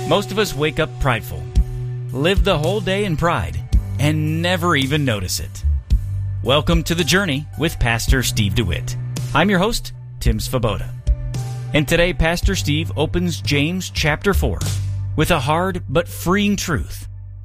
Most of us wake up prideful, live the whole day in pride, and never even notice it. Welcome to The Journey with Pastor Steve DeWitt. I'm your host, Tim Svoboda. And today, Pastor Steve opens James chapter 4 with a hard but freeing truth.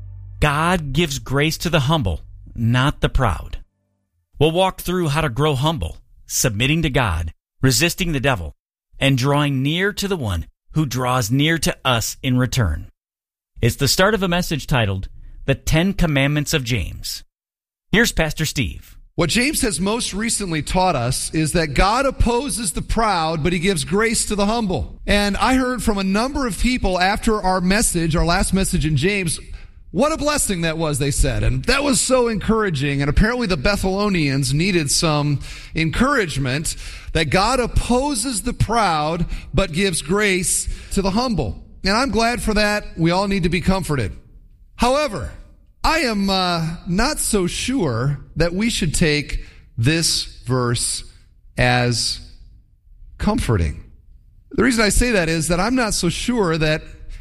God gives grace to the humble, not the proud. We'll walk through how to grow humble, submitting to God, resisting the devil, and drawing near to the one who draws near to us in return. It's the start of a message titled, The 10 Commandments of James. Here's Pastor Steve. What James has most recently taught us is that God opposes the proud, but he gives grace to the humble. And I heard from a number of people after our last message in James, what a blessing that was, they said. And that was so encouraging. And apparently the Bethelonians needed some encouragement that God opposes the proud, but gives grace to the humble. And I'm glad for that. We all need to be comforted. However, I am not so sure that we should take this verse as comforting. The reason I say that is that I'm not so sure that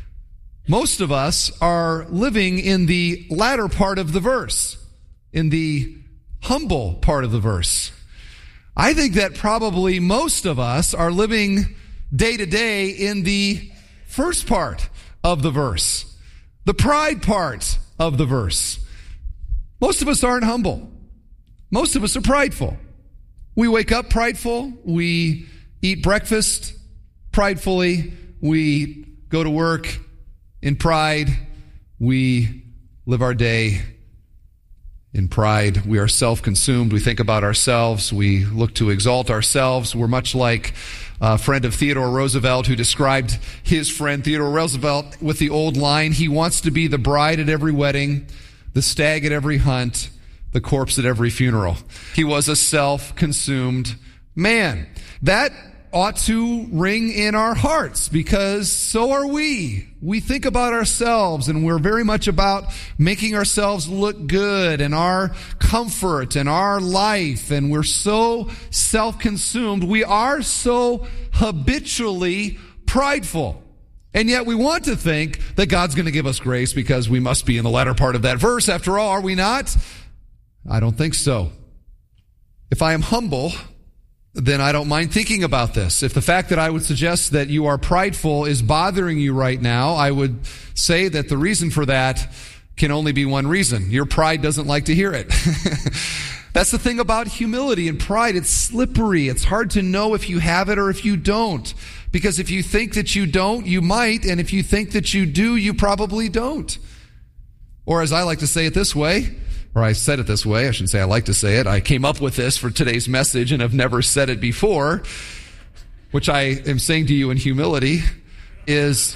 most of us are living in the latter part of the verse, in the humble part of the verse. I think that probably most of us are living day to day in the first part of the verse, the pride part of the verse. Most of us aren't humble. Most of us are prideful. We wake up prideful. We eat breakfast pridefully. We go to work in pride. We live our day in pride. We are self-consumed. We think about ourselves. We look to exalt ourselves. We're much like a friend of Theodore Roosevelt who described his friend Theodore Roosevelt with the old line, he wants to be the bride at every wedding, the stag at every hunt, the corpse at every funeral. He was a self-consumed man. That ought to ring in our hearts because so are we. We think about ourselves and we're very much about making ourselves look good and our comfort and our life, and we're so self-consumed. We are so habitually prideful. And yet we want to think that God's going to give us grace because we must be in the latter part of that verse. After all, are we not? I don't think so. If I am humble, then I don't mind thinking about this. If the fact that I would suggest that you are prideful is bothering you right now, I would say that the reason for that can only be one reason. Your pride doesn't like to hear it. That's the thing about humility and pride. It's slippery. It's hard to know if you have it or if you don't. Because if you think that you don't, you might. And if you think that you do, you probably don't. Or as I like to say it this way, or I said it this way, I shouldn't say I like to say it. I came up with this for today's message and have never said it before, which I am saying to you in humility, is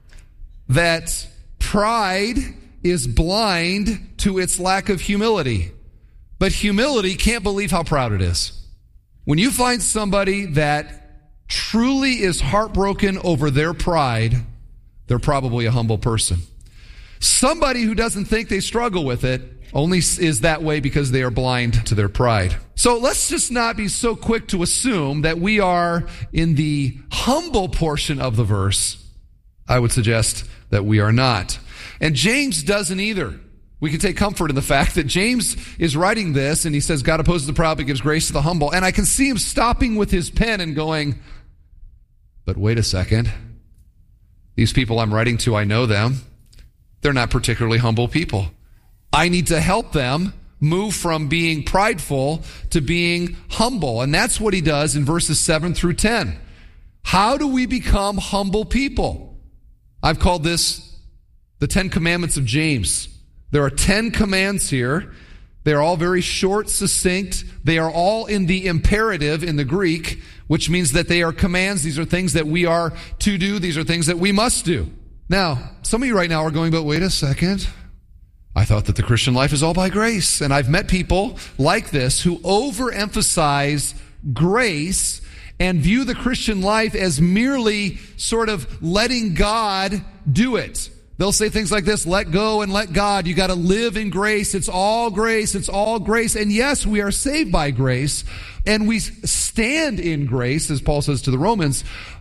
that pride is blind to its lack of humility. But humility can't believe how proud it is. When you find somebody that truly is heartbroken over their pride, they're probably a humble person. Somebody who doesn't think they struggle with it only is that way because they are blind to their pride. So let's just not be so quick to assume that we are in the humble portion of the verse. I would suggest that we are not. And James doesn't either. We can take comfort in the fact that James is writing this and he says, God opposes the proud but gives grace to the humble. And I can see him stopping with his pen and going, but wait a second. These people I'm writing to, I know them. They're not particularly humble people. I need to help them move from being prideful to being humble. And that's what he does in verses 7 through 10. How do we become humble people? I've called this the 10 Commandments of James. There are 10 commands here. They're all very short, succinct. They are all in the imperative in the Greek, which means that they are commands. These are things that we are to do. These are things that we must do. Now, some of you right now are going, but wait a second. I thought that the Christian life is all by grace. And I've met people like this who overemphasize grace and view the Christian life as merely sort of letting God do it. They'll say things like this, let go and let God. You got to live in grace. It's all grace. It's all grace. And yes, we are saved by grace and we stand in grace, as Paul says to the Romans.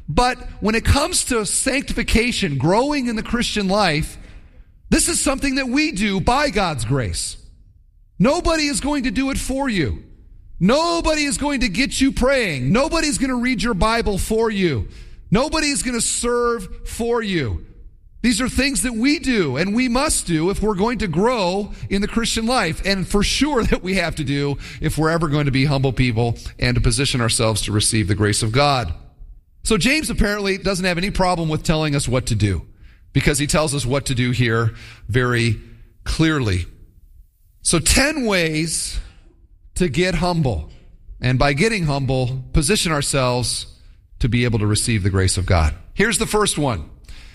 But when it comes to sanctification, growing in the Christian life, this is something that we do by God's grace. Nobody is going to do it for you. Nobody is going to get you praying. Nobody's going to read your Bible for you. Nobody's going to serve for you. These are things that we do and we must do if we're going to grow in the Christian life, and for sure that we have to do if we're ever going to be humble people and to position ourselves to receive the grace of God. So James apparently doesn't have any problem with telling us what to do, because he tells us what to do here very clearly. So 10 ways to get humble, and by getting humble, position ourselves to be able to receive the grace of God. Here's the first one.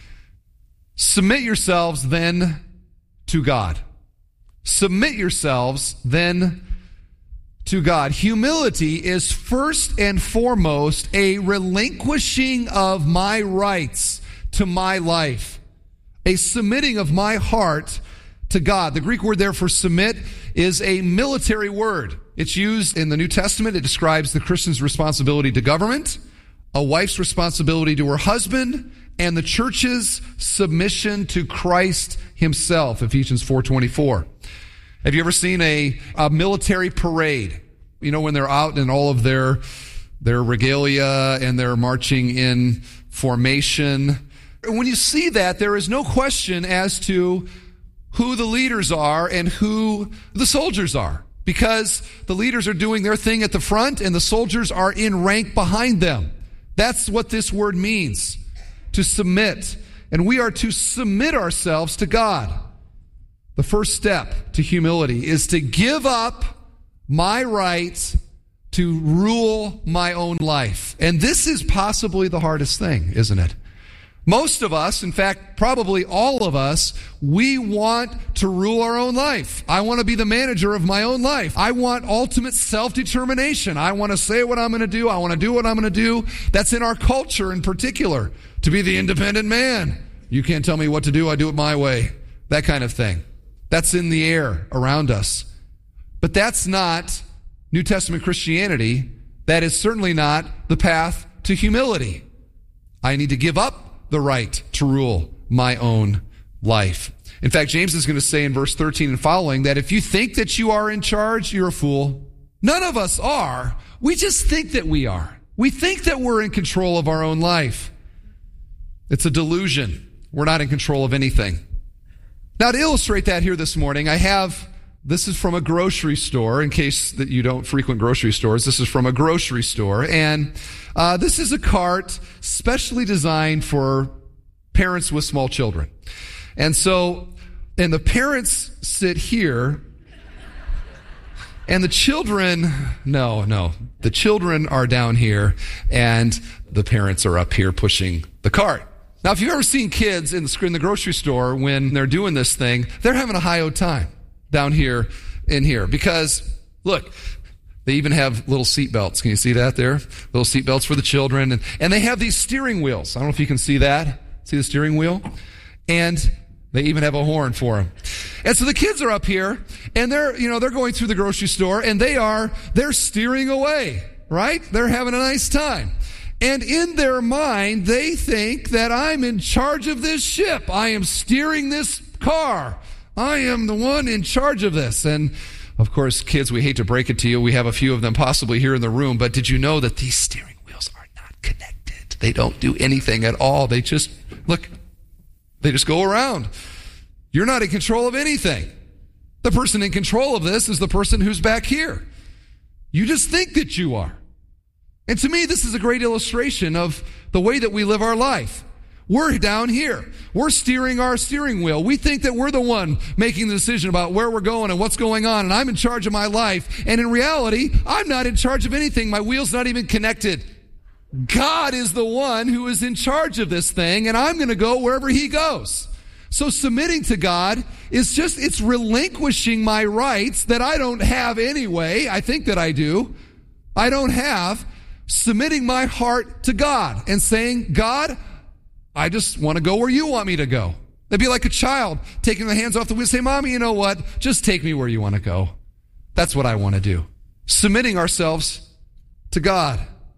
Submit yourselves then to God. Submit yourselves then to God. Humility is first and foremost a relinquishing of my rights to my life, a submitting of my heart to God. The Greek word there for submit is a military word. It's used in the New Testament. It describes the Christian's responsibility to government, a wife's responsibility to her husband, and the church's submission to Christ himself, Ephesians 4:24. Have you ever seen a military parade? You know, when they're out in all of their regalia and they're marching in formation. When you see that, there is no question as to who the leaders are and who the soldiers are, because the leaders are doing their thing at the front and the soldiers are in rank behind them. That's what this word means, to submit. And we are to submit ourselves to God. The first step to humility is to give up my right to rule my own life. And this is possibly the hardest thing, isn't it? Most of us, in fact, probably all of us, we want to rule our own life. I want to be the manager of my own life. I want ultimate self-determination. I want to say what I'm going to do. I want to do what I'm going to do. That's in our culture in particular, to be the independent man. You can't tell me what to do. I do it my way. That kind of thing. That's in the air around us. But that's not New Testament Christianity. That is certainly not the path to humility. I need to give up the right to rule my own life. In fact, James is going to say in verse 13 and following that if you think that you are in charge, you're a fool. None of us are. We just think that we are. We think that we're in control of our own life. It's a delusion. We're not in control of anything. Now, to illustrate that here this morning, this is from a grocery store, in case that you don't frequent grocery stores. This is from a grocery store, and this is a cart specially designed for parents with small children. And the parents sit here, and the children are down here, and the parents are up here pushing the cart. Now, if you've ever seen kids in the grocery store when they're doing this thing, they're having a high-o time down here in here, because look, they even have little seat belts. Can you see that there? Little seat belts for the children, and they have these steering wheels. I don't know if you can see that. See the steering wheel? And they even have a horn for them. And so the kids are up here, and they're going through the grocery store, and they're steering away, right? They're having a nice time. And in their mind, they think that I'm in charge of this ship. I am steering this car. I am the one in charge of this. And of course, kids, we hate to break it to you. We have a few of them possibly here in the room. But did you know that these steering wheels are not connected? They don't do anything at all. They just go around. You're not in control of anything. The person in control of this is the person who's back here. You just think that you are. And to me, this is a great illustration of the way that we live our life. We're down here. We're steering our steering wheel. We think that we're the one making the decision about where we're going and what's going on, and I'm in charge of my life. And in reality, I'm not in charge of anything. My wheel's not even connected. God is the one who is in charge of this thing, and I'm going to go wherever he goes. So submitting to God it's relinquishing my rights that I don't have anyway. I think that I do. I don't have. Submitting my heart to God and saying, God, I just want to go where you want me to go. That'd be like a child taking the hands off the wheel and saying, Mommy, you know what? Just take me where you want to go. That's what I want to do. Submitting ourselves to God.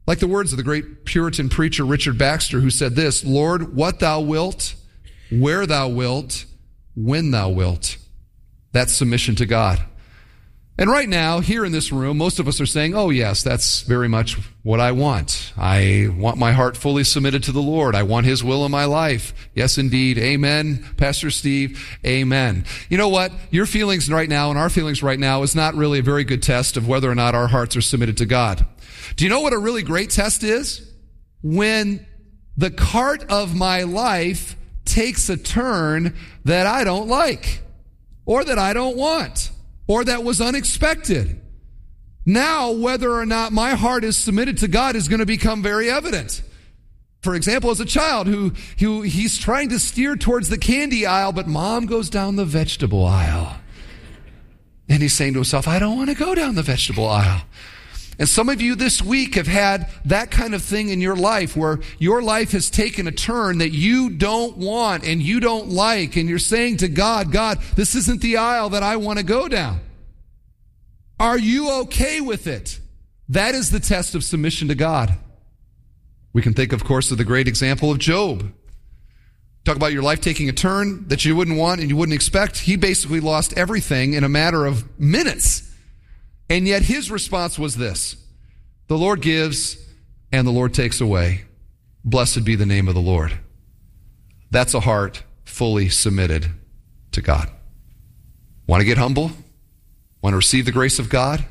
Like the words of the great Puritan preacher Richard Baxter, who said this, Lord, what thou wilt, where thou wilt, when thou wilt. That's submission to God. And right now, here in this room, most of us are saying, oh yes, that's very much what I want. I want my heart fully submitted to the Lord. I want His will in my life. Yes, indeed. Amen. Pastor Steve, amen. You know what? Your feelings right now and our feelings right now is not really a very good test of whether or not our hearts are submitted to God. Do you know what a really great test is? When the cart of my life takes a turn that I don't like, or that I don't want, or that was unexpected. Now, whether or not my heart is submitted to God is going to become very evident. For example, as a child who he's trying to steer towards the candy aisle, but mom goes down the vegetable aisle. And he's saying to himself, I don't want to go down the vegetable aisle. And some of you this week have had that kind of thing in your life where your life has taken a turn that you don't want and you don't like. And you're saying to God, God, this isn't the aisle that I want to go down. Are you okay with it? That is the test of submission to God. We can think, of course, of the great example of Job. Talk about your life taking a turn that you wouldn't want and you wouldn't expect. He basically lost everything in a matter of minutes. And yet his response was this, the Lord gives and the Lord takes away. Blessed be the name of the Lord. That's a heart fully submitted to God. Want to get humble? Want to receive the grace of God?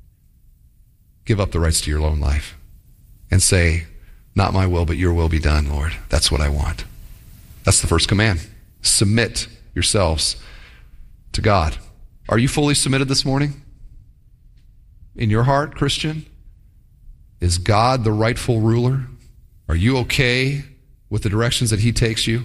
Give up the rights to your own life and say, not my will, but your will be done, Lord. That's what I want. That's the first command. Submit yourselves to God. Are you fully submitted this morning? In your heart, Christian? Is God the rightful ruler? Are you okay with the directions that He takes you?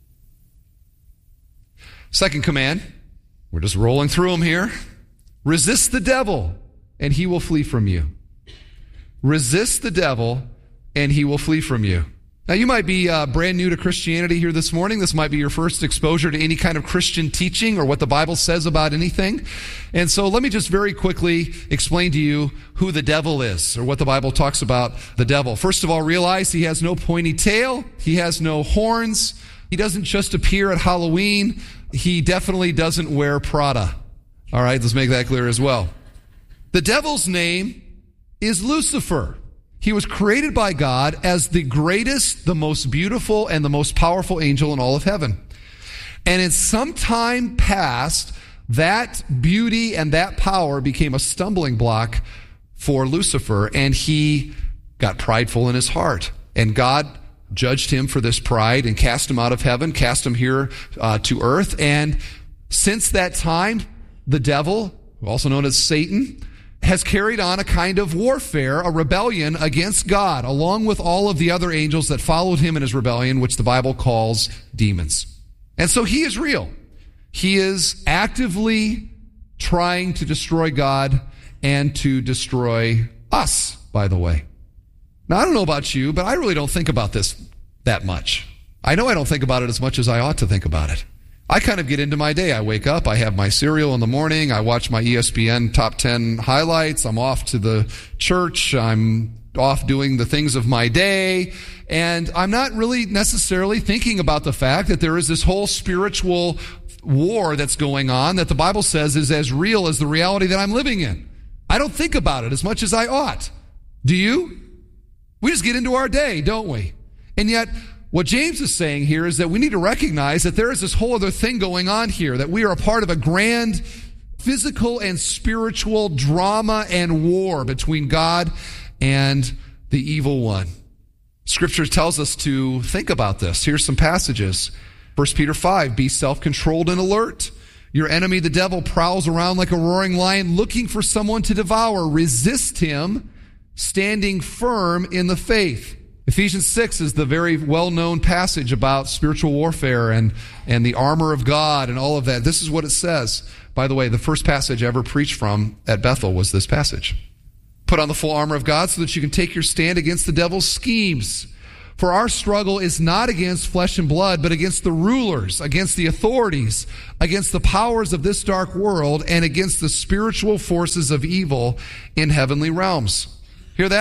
Second command, we're just rolling through them here. Resist the devil, and he will flee from you. Resist the devil, and he will flee from you. Now, you might be brand new to Christianity here this morning. This might be your first exposure to any kind of Christian teaching or what the Bible says about anything. And so let me just very quickly explain to you who the devil is or what the Bible talks about the devil. First of all, realize he has no pointy tail. He has no horns. He doesn't just appear at Halloween. He definitely doesn't wear Prada. All right, let's make that clear as well. The devil's name is Lucifer. He was created by God as the greatest, the most beautiful, and the most powerful angel in all of heaven. And in some time past, that beauty and that power became a stumbling block for Lucifer, and he got prideful in his heart. And God judged him for this pride and cast him out of heaven, cast him here to earth. And since that time, the devil, also known as Satan, has carried on a kind of warfare, a rebellion against God, along with all of the other angels that followed him in his rebellion, which the Bible calls demons. And so he is real. He is actively trying to destroy God and to destroy us, by the way. Now, I don't know about you, but I really don't think about this that much. I know I don't think about it as much as I ought to think about it. I kind of get into my day. I wake up, I have my cereal in the morning, I watch my ESPN top 10 highlights, I'm off to the church, I'm off doing the things of my day, and I'm not really necessarily thinking about the fact that there is this whole spiritual war that's going on that the Bible says is as real as the reality that I'm living in. I don't think about it as much as I ought. Do you? We just get into our day, don't we? And yet, what James is saying here is that we need to recognize that there is this whole other thing going on here, that we are a part of a grand physical and spiritual drama and war between God and the evil one. Scripture tells us to think about this. Here's some passages. 1 Peter 5, be self-controlled and alert. Your enemy, the devil, prowls around like a roaring lion looking for someone to devour. Resist him, standing firm in the faith. Ephesians 6 is the very well-known passage about spiritual warfare and the armor of God and all of that. This is what it says. By the way, the first passage I ever preached from at Bethel was this passage. Put on the full armor of God so that you can take your stand against the devil's schemes. For our struggle is not against flesh and blood, but against the rulers, against the authorities, against the powers of this dark world, and against the spiritual forces of evil in heavenly realms. Hear that?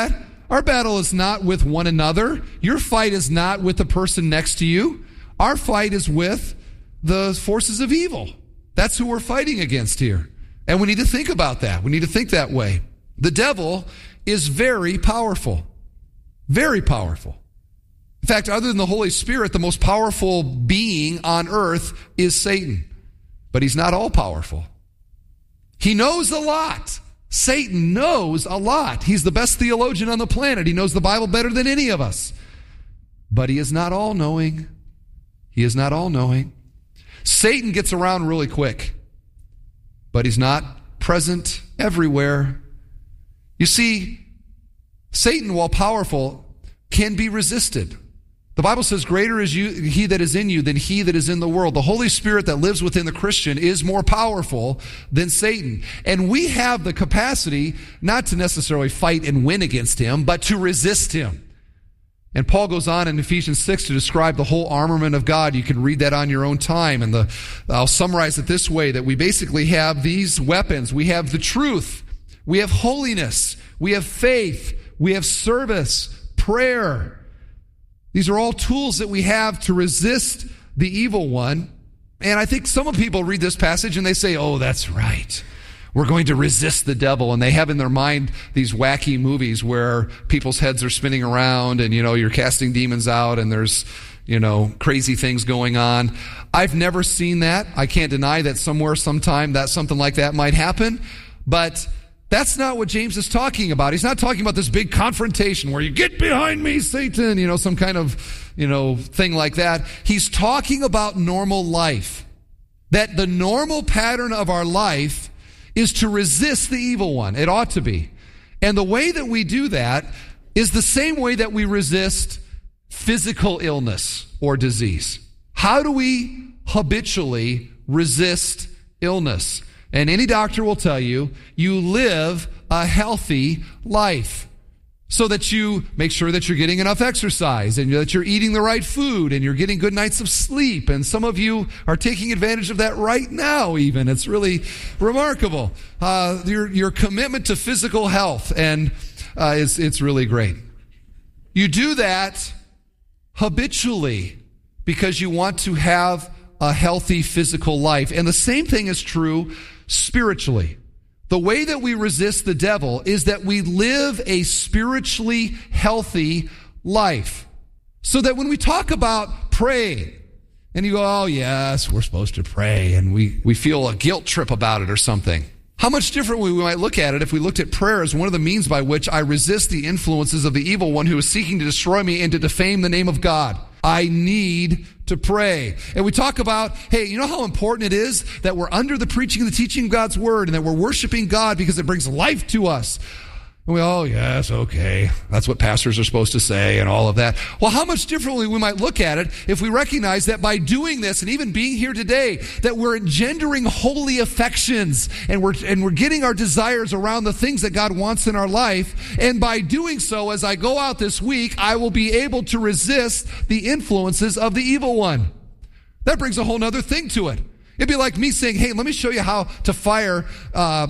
Our battle is not with one another. Your fight is not with the person next to you. Our fight is with the forces of evil. That's who we're fighting against here. And we need to think about that. We need to think that way. The devil is very powerful. Very powerful. In fact, other than the Holy Spirit, the most powerful being on earth is Satan. But he's not all powerful. He knows a lot. Satan knows a lot. He's the best theologian on the planet. He knows the Bible better than any of us. But he is not all-knowing. He is not all-knowing. Satan gets around really quick. But he's not present everywhere. You see, Satan, while powerful, can be resisted. The Bible says, greater is he that is in you than he that is in the world. The Holy Spirit that lives within the Christian is more powerful than Satan. And we have the capacity not to necessarily fight and win against him, but to resist him. And Paul goes on in Ephesians 6 to describe the whole armament of God. You can read that on your own time. And I'll summarize it this way, that we basically have these weapons. We have the truth. We have holiness. We have faith. We have service, prayer. These are all tools that we have to resist the evil one. And I think some people read this passage and they say, oh, that's right. We're going to resist the devil. And they have in their mind these wacky movies where people's heads are spinning around and, you're casting demons out and there's, crazy things going on. I've never seen that. I can't deny that somewhere, sometime, that something like that might happen. But that's not what James is talking about. He's not talking about this big confrontation where you get behind me, Satan, some kind of, thing like that. He's talking about normal life. That the normal pattern of our life is to resist the evil one. It ought to be. And the way that we do that is the same way that we resist physical illness or disease. How do we habitually resist illness? And any doctor will tell you, you live a healthy life so that you make sure that you're getting enough exercise and that you're eating the right food and you're getting good nights of sleep. And some of you are taking advantage of that right now even. It's really remarkable. Your commitment to physical health and it's really great. You do that habitually because you want to have a healthy physical life. And the same thing is true spiritually. The way that we resist the devil is that we live a spiritually healthy life. So that when we talk about praying, and you go, oh yes, we're supposed to pray, and we feel a guilt trip about it or something. How much differently we might look at it if we looked at prayer as one of the means by which I resist the influences of the evil one who is seeking to destroy me and to defame the name of God. I need to pray. And we talk about, hey, you know how important it is that we're under the preaching and the teaching of God's word and that we're worshiping God because it brings life to us. And we, oh, yes, okay. That's what pastors are supposed to say and all of that. Well, how much differently we might look at it if we recognize that by doing this and even being here today, that we're engendering holy affections and we're getting our desires around the things that God wants in our life. And by doing so, as I go out this week, I will be able to resist the influences of the evil one. That brings a whole nother thing to it. It'd be like me saying, hey, let me show you how to fire, an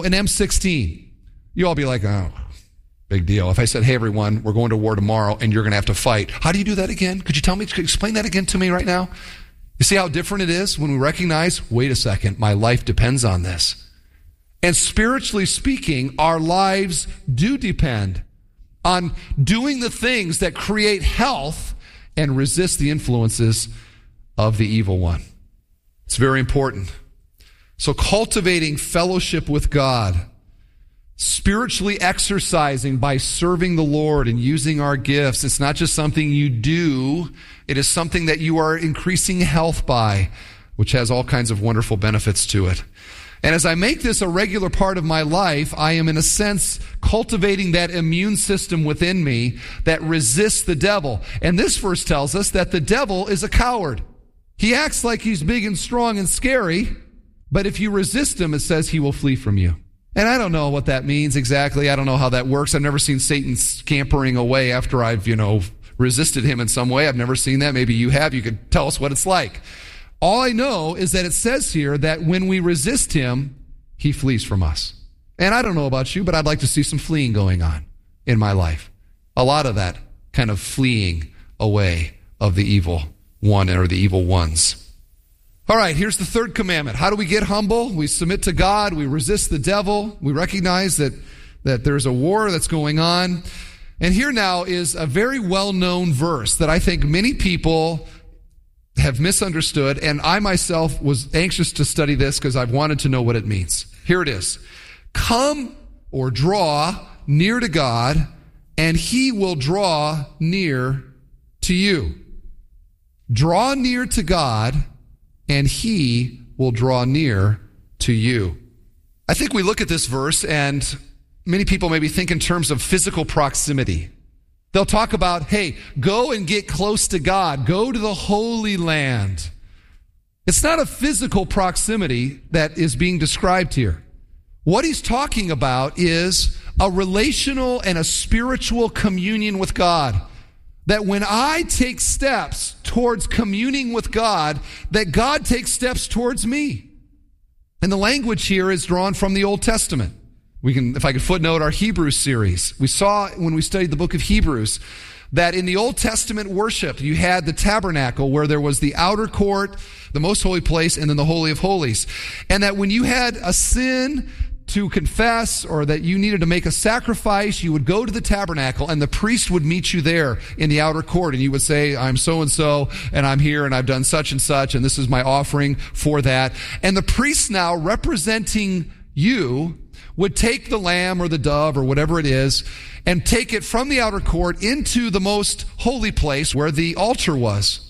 M16. You all be like, oh, big deal. If I said, hey, everyone, we're going to war tomorrow and you're going to have to fight. How do you do that again? Could you explain that again to me right now? You see how different it is when we recognize, wait a second, my life depends on this. And spiritually speaking, our lives do depend on doing the things that create health and resist the influences of the evil one. It's very important. So cultivating fellowship with God, spiritually exercising by serving the Lord and using our gifts. It's not just something you do. It is something that you are increasing health by, which has all kinds of wonderful benefits to it. And as I make this a regular part of my life, I am in a sense cultivating that immune system within me that resists the devil. And this verse tells us that the devil is a coward. He acts like he's big and strong and scary, but if you resist him, it says he will flee from you. And I don't know what that means exactly. I don't know how that works. I've never seen Satan scampering away after I've, resisted him in some way. I've never seen that. Maybe you have. You could tell us what it's like. All I know is that it says here that when we resist him, he flees from us. And I don't know about you, but I'd like to see some fleeing going on in my life. a lot of that kind of fleeing away of the evil one or the evil ones. All right, here's the third commandment. How do we get humble? We submit to God. We resist the devil. We recognize that there's a war that's going on. And here now is a very well-known verse that I think many people have misunderstood, and I myself was anxious to study this because I've wanted to know what it means. Here it is. Come or draw near to God, and he will draw near to you. Draw near to God, and he will draw near to you. I think we look at this verse, and many people maybe think in terms of physical proximity. They'll talk about, hey, go and get close to God. Go to the Holy Land. It's not a physical proximity that is being described here. What he's talking about is a relational and a spiritual communion with God. That when I take steps towards communing with God, that God takes steps towards me. And the language here is drawn from the Old Testament. If I could footnote our Hebrews series. We saw when we studied the book of Hebrews that in the Old Testament worship, you had the tabernacle where there was the outer court, the most holy place, and then the Holy of Holies. And that when you had a sin to confess or that you needed to make a sacrifice, you would go to the tabernacle and the priest would meet you there in the outer court, and you would say, I'm so-and-so and I'm here and I've done such and such and this is my offering for that. And the priest now representing you would take the lamb or the dove or whatever it is and take it from the outer court into the most holy place where the altar was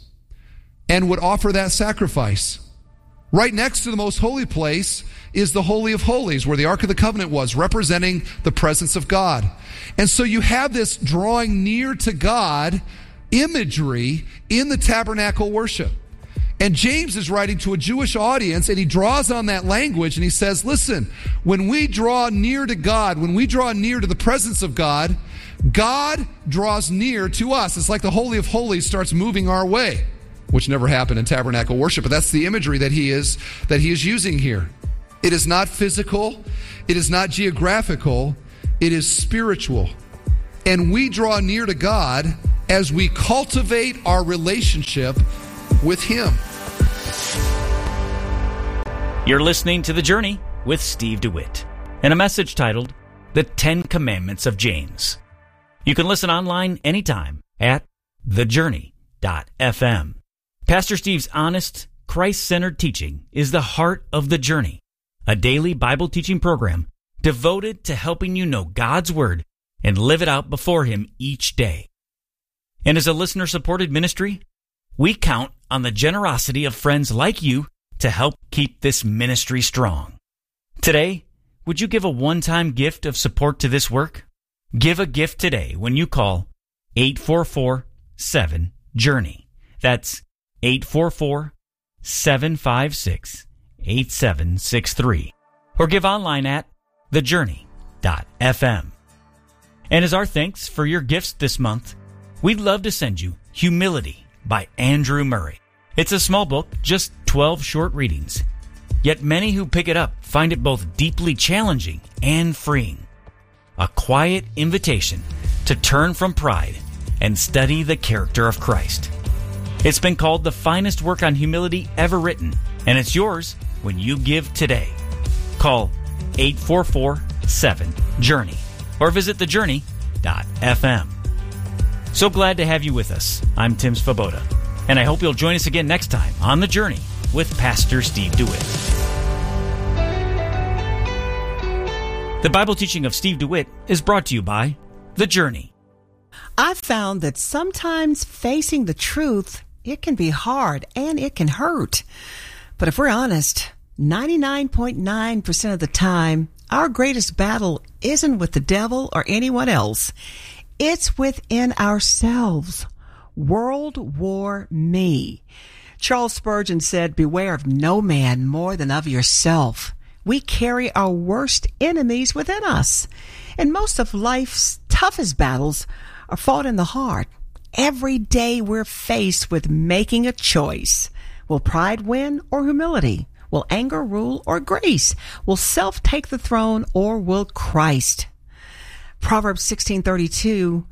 and would offer that sacrifice. Right next to the most holy place is the Holy of Holies, where the Ark of the Covenant was, representing the presence of God. And so you have this drawing near to God imagery in the tabernacle worship. And James is writing to a Jewish audience, and he draws on that language, and he says, listen, when we draw near to God, when we draw near to the presence of God, God draws near to us. It's like the Holy of Holies starts moving our way, which never happened in tabernacle worship, but that's the imagery that he is using here. It is not physical. It is not geographical. It is spiritual. And we draw near to God as we cultivate our relationship with him. You're listening to The Journey with Steve DeWitt and a message titled The 10 Commandments of James. You can listen online anytime at thejourney.fm. Pastor Steve's honest, Christ-centered teaching is the heart of The Journey, a daily Bible teaching program devoted to helping you know God's Word and live it out before Him each day. And as a listener-supported ministry, we count on the generosity of friends like you to help keep this ministry strong. Today, would you give a one-time gift of support to this work? Give a gift today when you call 844-7-JOURNEY. That's 844-756-8763. Or give online at thejourney.fm. And as our thanks for your gifts this month, we'd love to send you Humility by Andrew Murray. It's a small book, just 12 short readings. Yet many who pick it up find it both deeply challenging and freeing. A quiet invitation to turn from pride and study the character of Christ. It's been called the finest work on humility ever written, and it's yours when you give today. Call 844-7-JOURNEY or visit thejourney.fm. So glad to have you with us. I'm Tim Svoboda, and I hope you'll join us again next time on The Journey with Pastor Steve DeWitt. The Bible teaching of Steve DeWitt is brought to you by The Journey. I've found that sometimes facing the truth, it can be hard and it can hurt. But if we're honest, 99.9% of the time, our greatest battle isn't with the devil or anyone else. It's within ourselves. World War Me. Charles Spurgeon said, beware of no man more than of yourself. We carry our worst enemies within us. And most of life's toughest battles are fought in the heart. Every day we're faced with making a choice. Will pride win or humility? Will anger rule or grace? Will self take the throne or will Christ? Proverbs 16:32,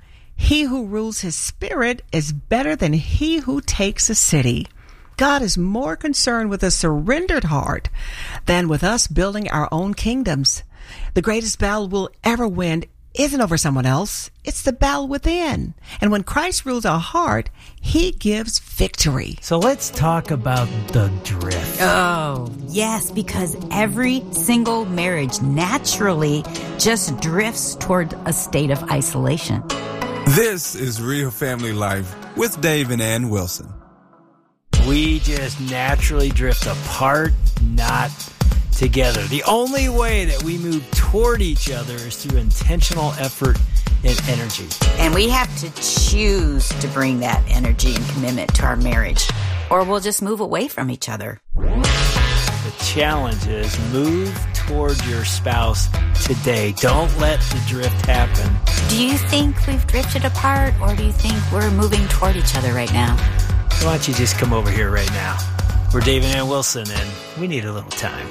He who rules his spirit is better than he who takes a city. God is more concerned with a surrendered heart than with us building our own kingdoms. The greatest battle we'll ever win isn't over someone else. It's the battle within. And when Christ rules our heart, he gives victory. So let's talk about the drift. Oh, yes, because every single marriage naturally just drifts toward a state of isolation. This is Real Family Life with Dave and Ann Wilson. We just naturally drift apart, not together. The only way that we move toward each other is through intentional effort and energy. And we have to choose to bring that energy and commitment to our marriage, or we'll just move away from each other. The challenge is move toward your spouse today. Don't let the drift happen. Do you think we've drifted apart, or do you think we're moving toward each other right now? Why don't you just come over here right now? We're Dave and Ann Wilson, and we need a little time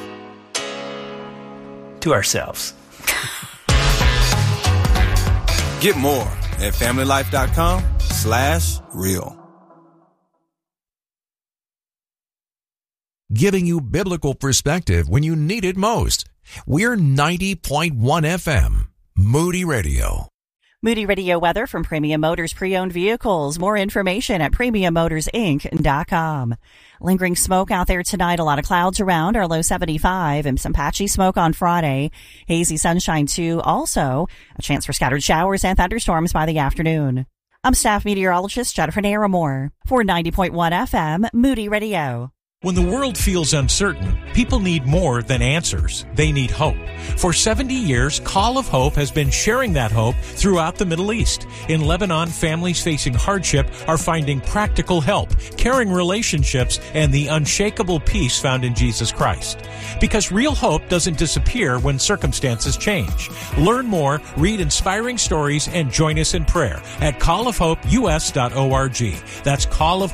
to ourselves. Get more at familylife.com/real. Giving you biblical perspective when you need it most. We're 90.1 FM, Moody Radio. Moody Radio weather from Premium Motors Pre-Owned Vehicles. More information at PremiumMotorsInc.com. Lingering smoke out there tonight. A lot of clouds around. Our low 75 and some patchy smoke on Friday. Hazy sunshine too. Also, a chance for scattered showers and thunderstorms by the afternoon. I'm staff meteorologist Jennifer Naramore for 90.1 FM, Moody Radio. When the world feels uncertain, people need more than answers. They need hope. For 70 years, Call of Hope has been sharing that hope throughout the Middle East. In Lebanon, families facing hardship are finding practical help, caring relationships, and the unshakable peace found in Jesus Christ. Because real hope doesn't disappear when circumstances change. Learn more, read inspiring stories, and join us in prayer at callofhopeus.org. That's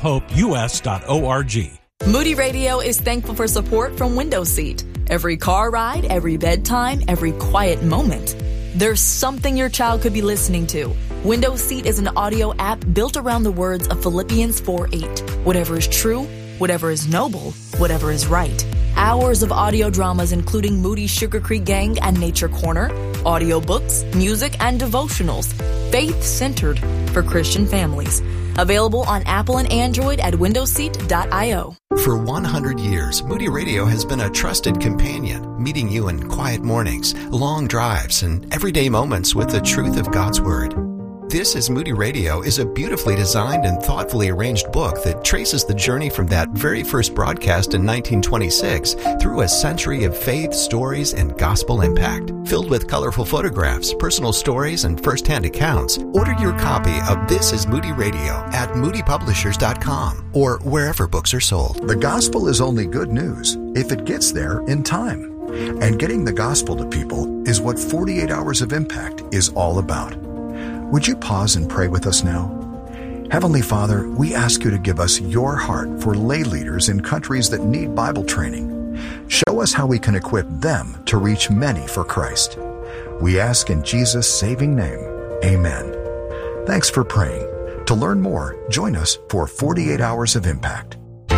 callofhopeus.org. Moody Radio is thankful for support from Window Seat. Every car ride, every bedtime, every quiet moment. There's something your child could be listening to. Window Seat is an audio app built around the words of Philippians 4:8. Whatever is true, whatever is noble, whatever is right. Hours of audio dramas including Moody Sugar Creek Gang and Nature Corner, audiobooks, music, and devotionals. Faith-centered for Christian families. Available on Apple and Android at windowseat.io. For 100 years, Moody Radio has been a trusted companion, meeting you in quiet mornings, long drives, and everyday moments with the truth of God's Word. This is Moody Radio is a beautifully designed and thoughtfully arranged book that traces the journey from that very first broadcast in 1926 through a century of faith, stories, and gospel impact. Filled with colorful photographs, personal stories, and first-hand accounts, order your copy of This is Moody Radio at moodypublishers.com or wherever books are sold. The gospel is only good news if it gets there in time. And getting the gospel to people is what 48 Hours of Impact is all about. Would you pause and pray with us now? Heavenly Father, we ask you to give us your heart for lay leaders in countries that need Bible training. Show us how we can equip them to reach many for Christ. We ask in Jesus' saving name, amen. Thanks for praying. To learn more, join us for 48 Hours of Impact.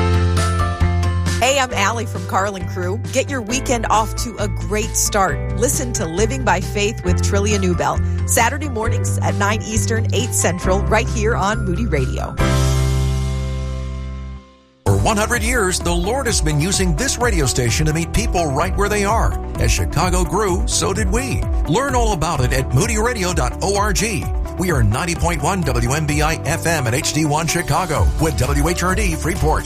Hey, I'm Allie from Carlin Crew. Get your weekend off to a great start. Listen to Living by Faith with Trillia Newbell, Saturday mornings at 9 Eastern, 8 Central, right here on Moody Radio. For 100 years, the Lord has been using this radio station to meet people right where they are. As Chicago grew, so did we. Learn all about it at moodyradio.org. We are 90.1 WMBI FM at HD1 Chicago with WHRD Freeport.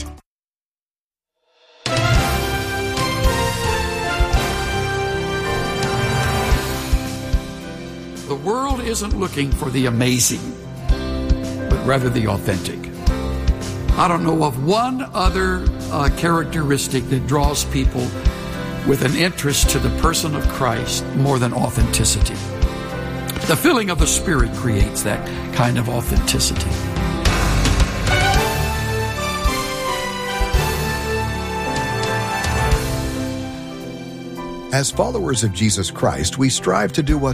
The world isn't looking for the amazing, but rather the authentic. I don't know of one other characteristic that draws people with an interest to the person of Christ more than authenticity. The filling of the Spirit creates that kind of authenticity. As followers of Jesus Christ, we strive to do what